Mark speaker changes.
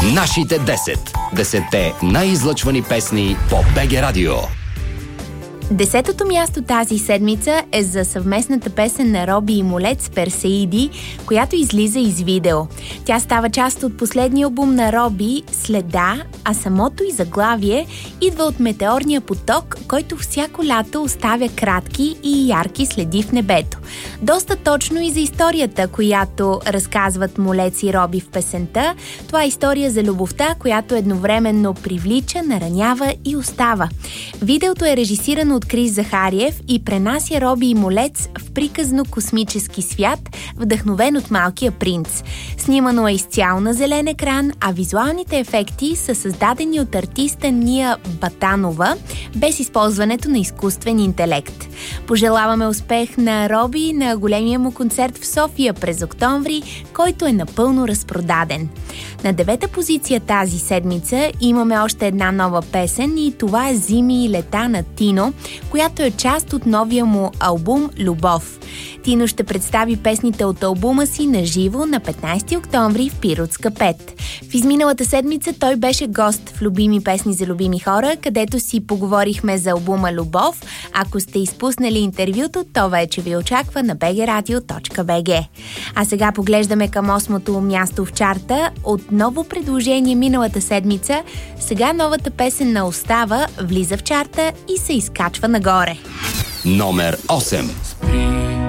Speaker 1: Нашите 10. 10-те най-излъчвани песни по БГ Радио.
Speaker 2: 10-то място тази седмица е за съвместната песен на Роби и Молец Персеиди, която излиза из видео. Тя става част от последния албум на Роби "Следа", а самото и заглавие идва от метеорния поток, който всяко лято оставя кратки и ярки следи в небето. Доста точно и за историята, която разказват Молец и Роби в песента. Това е история за любовта, която едновременно привлича, наранява и остава. Видеото е режисирано от Крис Захариев и пренася Роби и Молец в приказно космически свят, вдъхновен от Малкия принц. Снимано е изцяло на зелен екран, а визуалните ефекти са създадени от артиста Ния Батанова, без използването на изкуствен интелект. Пожелаваме успех на Роби на големия му концерт в София през октомври, който е напълно разпродаден. На 9-та позиция тази седмица имаме още една нова песен и това е "Зими и лета" на Тино, която е част от новия му албум "Любов". Тино ще представи песните от албума си на живо на 15 октомври в Пиротска 5. В изминалата седмица той беше гост в "Любими песни за любими хора", където си поговорихме за албума "Любов". Ако сте изпуснали интервюто, то вече ви очаква на bgradio.bg. А сега поглеждаме към 8-то място в чарта. Отново предложение миналата седмица. Сега новата песен на Остава влиза в чарта и се изкачва нагоре.
Speaker 1: Номер 8.